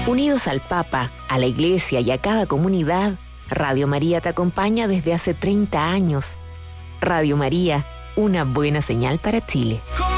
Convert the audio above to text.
Unidos al Papa, a la Iglesia y a cada comunidad, Radio María te acompaña desde hace 30 años. Radio María, una buena señal para Chile.